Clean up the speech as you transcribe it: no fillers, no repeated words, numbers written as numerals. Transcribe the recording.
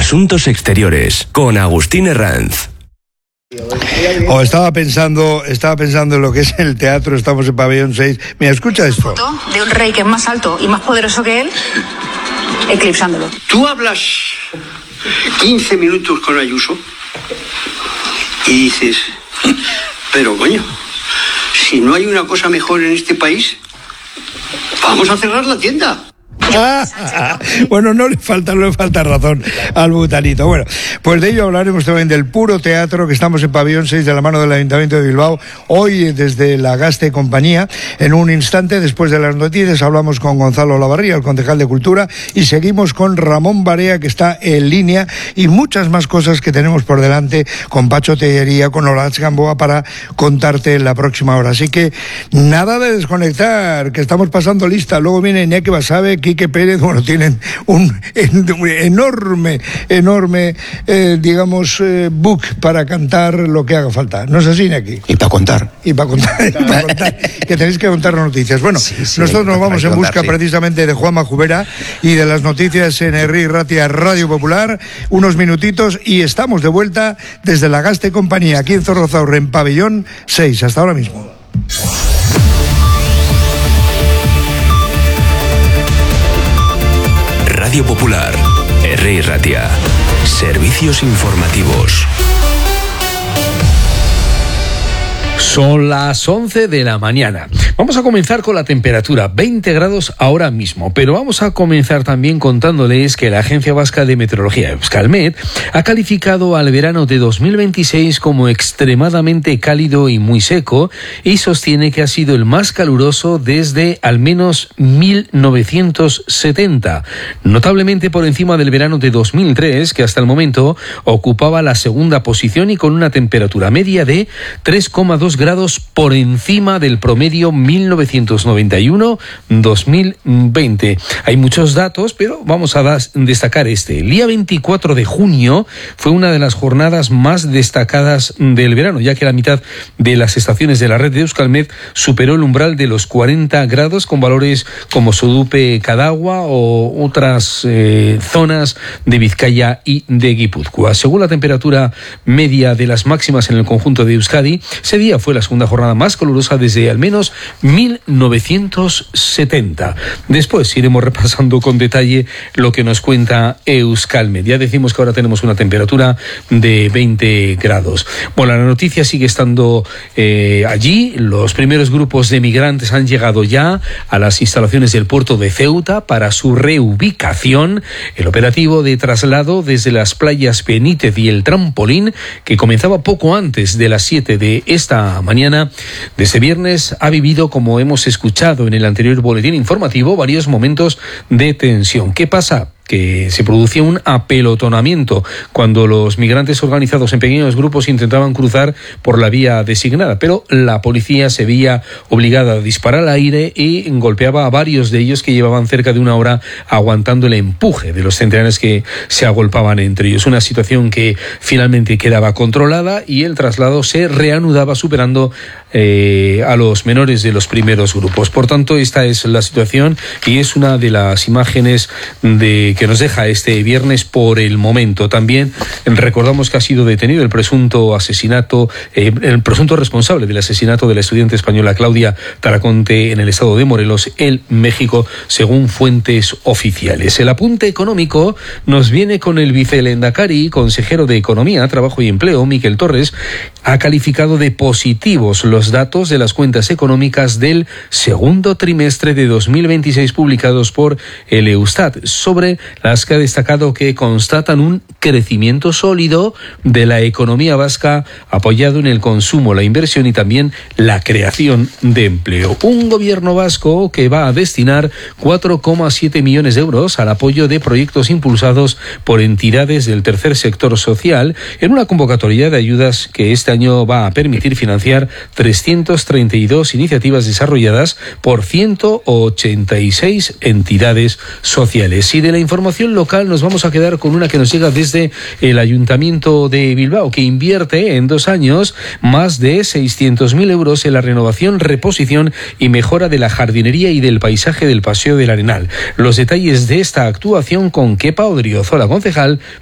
Asuntos Exteriores, con Agustín Herranz. Estaba pensando en lo que es el teatro. Estamos en Pabellón 6. Mira, escucha esto. Foto de un rey que es más alto y más poderoso que él, eclipsándolo. Tú hablas 15 minutos con Ayuso y dices, pero coño, si no hay una cosa mejor en este país, vamos a cerrar la tienda. Bueno, no le falta razón al butanito. Bueno, pues de ello hablaremos también, del puro teatro, que estamos en Pabellón 6 de la mano del Ayuntamiento de Bilbao, hoy desde la Gaste Compañía. En un instante, después de las noticias, hablamos con Gonzalo Olavarría, el concejal de Cultura, y seguimos con Ramón Barea, que está en línea, y muchas más cosas que tenemos por delante, con Pacho Tellería, con Olatz Gamboa, para contarte en la próxima hora. Así que nada de desconectar, que estamos pasando lista. Luego viene Iñaki Basabe, Quique Pérez. Bueno, tienen un enorme book para cantar lo que haga falta. ¿No es así, Iñaki? Y para contar, que tenéis que contar las noticias. Bueno, sí, nosotros nos vamos en busca precisamente de Juanma Jubera y de las noticias en Herri Ratia Radio Popular. Unos minutitos y estamos de vuelta desde la Gaste Compañía, aquí en Zorrozaurre, en Pabellón 6. Hasta ahora mismo. Radio Popular, Herri Ratia. Servicios informativos. Son las 11 de la mañana. Vamos a comenzar con la temperatura, 20 grados ahora mismo, pero vamos a comenzar también contándoles que la Agencia Vasca de Meteorología, Euskalmet, ha calificado al verano de 2026 como extremadamente cálido y muy seco, y sostiene que ha sido el más caluroso desde al menos 1970, notablemente por encima del verano de 2003, que hasta el momento ocupaba la segunda posición y con una temperatura media de 3,2 grados por encima del promedio 1991-2020. Hay muchos datos, pero vamos a destacar este. El día 24 de junio fue una de las jornadas más destacadas del verano, ya que la mitad de las estaciones de la red de Euskalmet superó el umbral de los 40 grados, con valores como Sodupe, Cadagua o otras zonas de Vizcaya y de Guipúzcoa. Según la temperatura media de las máximas en el conjunto de Euskadi, ese día fue la segunda jornada más calurosa desde al menos 1970. Después iremos repasando con detalle lo que nos cuenta Euskalmet. Ya decimos que ahora tenemos una temperatura de 20 grados. Bueno, la noticia sigue estando allí. Los primeros grupos de migrantes han llegado ya a las instalaciones del puerto de Ceuta para su reubicación. El operativo de traslado desde las playas Benítez y el Trampolín, que comenzaba poco antes de las 7 de esta mañana de este viernes, ha vivido, como hemos escuchado en el anterior boletín informativo, varios momentos de tensión. ¿Qué pasa? Que se producía un apelotonamiento cuando los migrantes organizados en pequeños grupos intentaban cruzar por la vía designada, pero la policía se veía obligada a disparar al aire y golpeaba a varios de ellos, que llevaban cerca de una hora aguantando el empuje de los centenares que se agolpaban entre ellos. Una situación que finalmente quedaba controlada y el traslado se reanudaba, superando a los menores de los primeros grupos. Por tanto, esta es la situación y es una de las imágenes que nos deja este viernes por el momento. También recordamos que ha sido detenido el presunto responsable del asesinato de la estudiante española Claudia Taraconte en el estado de Morelos, en México, según fuentes oficiales. El apunte económico nos viene con el vicelehendakari, consejero de Economía, Trabajo y Empleo, Miquel Torres. Ha calificado de positivos los datos de las cuentas económicas del segundo trimestre de 2026 publicados por el Eustat, sobre las que ha destacado que constatan un crecimiento sólido de la economía vasca, apoyado en el consumo, la inversión y también la creación de empleo. Un gobierno vasco que va a destinar 4,7 millones de euros al apoyo de proyectos impulsados por entidades del tercer sector social, en una convocatoria de ayudas que este año va a permitir financiar 332 iniciativas desarrolladas por 186 entidades sociales. Y de la información local nos vamos a quedar con una que nos llega desde el Ayuntamiento de Bilbao, que invierte en 2 años más de 600.000 euros en la renovación, reposición y mejora de la jardinería y del paisaje del Paseo del Arenal. Los detalles de esta actuación con Kepa Odriozola, concejal